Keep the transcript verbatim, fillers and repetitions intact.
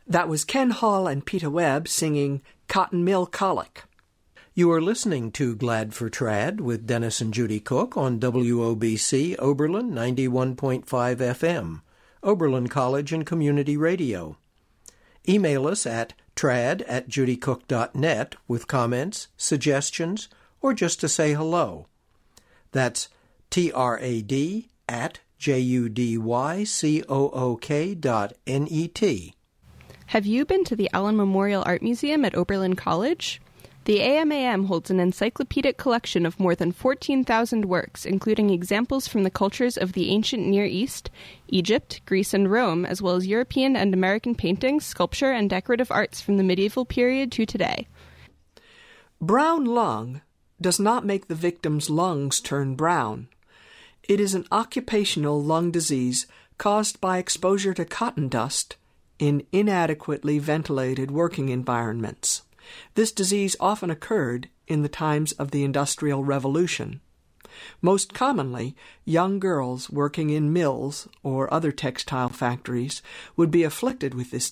That was Ken Hall and Peter Webb singing Cotton Mill Colic. You are listening to Glad for Trad with Dennis and Judy Cook on W O B C Oberlin ninety-one point five F M, Oberlin College and Community Radio. Email us at trad at judycook dot net with comments, suggestions, or just to say hello. That's T R A D at J U D Y C O O K dot N E T. Have you been to the Allen Memorial Art Museum at Oberlin College? The A M A M holds an encyclopedic collection of more than fourteen thousand works, including examples from the cultures of the ancient Near East, Egypt, Greece, and Rome, as well as European and American paintings, sculpture, and decorative arts from the medieval period to today. Brown lung does not make the victim's lungs turn brown. It is an occupational lung disease caused by exposure to cotton dust in inadequately ventilated working environments. This disease often occurred in the times of the Industrial Revolution. Most commonly, young girls working in mills or other textile factories would be afflicted with this